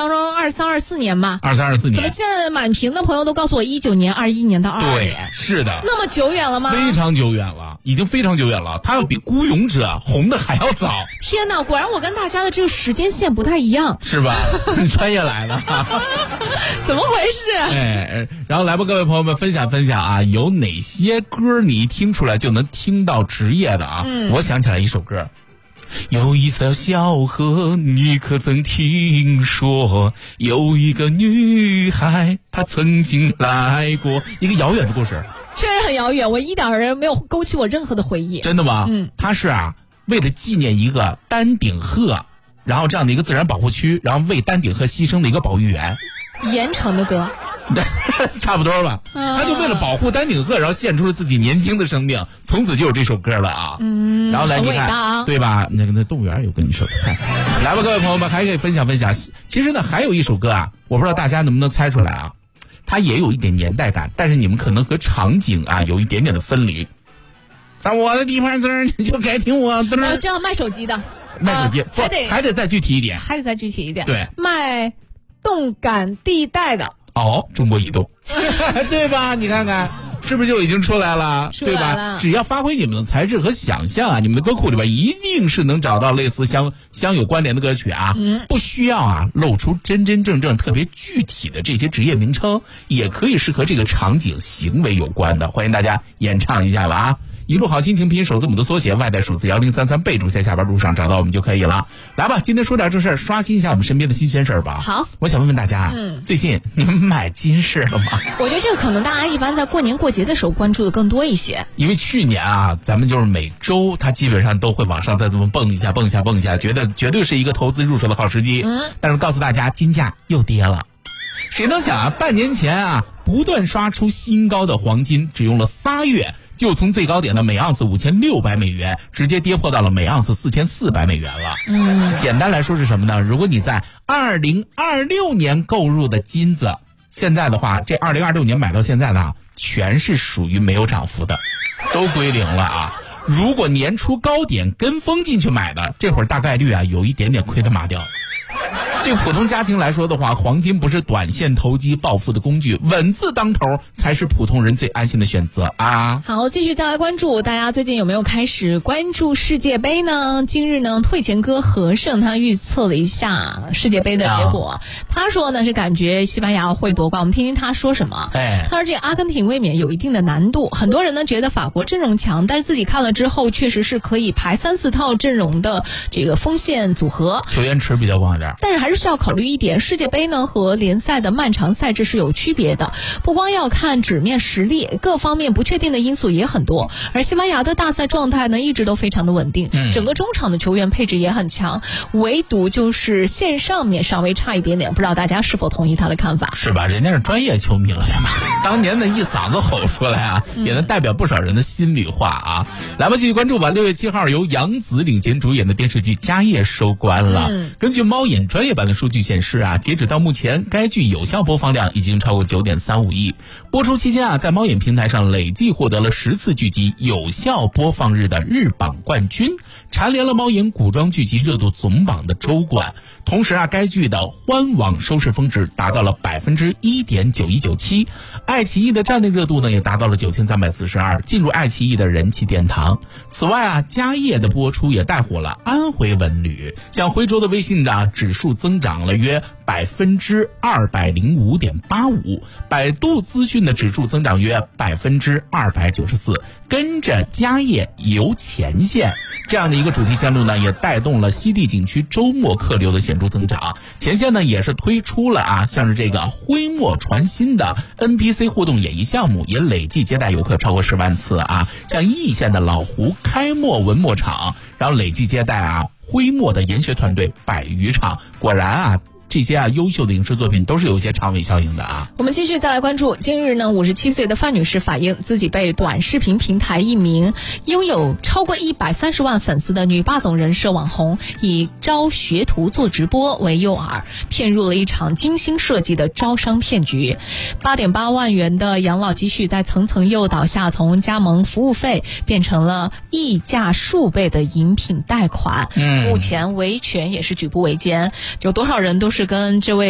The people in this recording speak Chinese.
当中23、24年嘛 ，23、24年。 怎么现在满屏的朋友都告诉我19年、21年到22年？ 对，是的。 那么久远了吗？ 非常久远了，已经非常久远了。它要比《孤勇者》红的还要早。 天哪，果然我跟大家的这个时间线不太一样， 是吧？专业来的。 怎么回事？ 然后来吧，各位朋友们，分享分享啊，有哪些歌你一听出来就能听到职业的啊？我想起来一首歌。有一条小河，你可曾听说？有一个女孩，她曾经来过。一个遥远的故事， 确实很遥远，我一点儿没有勾起我任何的回忆。 真的吗？它是为了纪念一个丹顶鹤，然后这样的一个自然保护区，然后为丹顶鹤牺牲的一个保育员。 盐城的歌。 差不多吧，他就为了保护丹顶鹤，然后献出了自己年轻的生命，从此就有这首歌了啊。然后来你看，对吧？那动物园有跟你说，来吧，各位朋友们，还可以分享分享。其实呢，还有一首歌我不知道大家能不能猜出来它也有一点年代感，但是你们可能和场景有一点点的分离。在我的地盘你就该听我的。 我知道卖手机的， 卖手机还得再具体一点， 对，卖动感地带的。 中国移动。对吧？你看看是不是就已经出来了？对吧？只要发挥你们的才智和想象你们的歌库里边一定是能找到类似相有关联的歌曲不需要露出真真正正特别具体的这些职业名称，也可以是和这个场景行为有关的。欢迎大家演唱一下吧一路好心情拼首字母的缩写，外带数字1033，备注在下边路上找到我们就可以了。来吧，今天说点这事儿，刷新一下我们身边的新鲜事儿吧。 好， 我想问问大家最近你们买金饰了吗？ 我觉得这个可能大家一般在过年过节的时候关注的更多一些， 因为去年咱们就是每周它基本上都会往上再这么蹦一下，觉得绝对是一个投资入手的好时机。但是告诉大家，金价又跌了。谁能想半年前不断刷出新高的黄金，只用了3月就从最高点的每盎司5600美元直接跌破到了每盎司4400美元了。简单来说是什么呢？如果你在2026年购入的金子，现在的话这2026年买到现在的全是属于没有涨幅的，都归零了如果年初高点跟风进去买的，这会儿大概率有一点点亏的麻掉。对普通家庭来说的话，黄金不是短线投机暴富的工具，稳字当头才是普通人最安心的选择好，继续再来关注，大家最近有没有开始关注世界杯呢？今日呢，退钱哥何胜他预测了一下世界杯的结果，他说呢是感觉西班牙会夺冠。我们听听他说什么。他说这个阿根廷卫冕有一定的难度，很多人呢觉得法国阵容强，但是自己看了之后确实是可以排3、4套阵容的这个锋线组合， 球员池比较广点， 但是还是需要考虑一点，世界杯呢和联赛的漫长赛制是有区别的，不光要看纸面实力，各方面不确定的因素也很多。而西班牙的大赛状态呢一直都非常的稳定，整个中场的球员配置也很强，唯独就是线上面稍微差一点点，不知道大家是否同意他的看法？ 是吧？人家是专业球迷了当年的一嗓子吼出来也能代表不少人的心里话来吧，继续关注吧。6月7号由杨紫领衔主演的电视剧《家业》收官了。根据猫眼专业版的数据显示截止到目前，该剧有效播放量已经超过9.35亿。播出期间在猫眼平台上累计获得了10次剧集有效播放日的日榜冠军，蝉联了猫眼古装剧集热度总榜的周冠。同时该剧的欢网收视峰值达到了1.9197%，爱奇艺的站内热度呢也达到了9342，进入爱奇艺的人气殿堂。此外家业的播出也带火了安徽文旅，像徽州的微信指数增长了约205.85%，百度资讯的指数增长约294%，跟着家业游前线这样的一个主题线路呢，也带动了西递景区周末客流的显著增长。前线呢也是推出了像是这个徽墨传新的 NPC 互动演绎项目，也累计接待游客超过10万次像易县的老湖开墨文墨场，然后累计接待徽墨的研学团队100余场。果然这些优秀的影视作品都是有一些长尾效应的我们继续再来关注，今日呢57岁的范女士反映自己被短视频平台一名拥有超过130万粉丝的女霸总人设网红以招学徒做直播为诱饵，骗入了一场精心设计的招商骗局。8.8万元的养老积蓄在层层诱导下，从加盟服务费变成了溢价数倍的饮品贷款。目前维权也是举步维艰，有多少人都是跟这位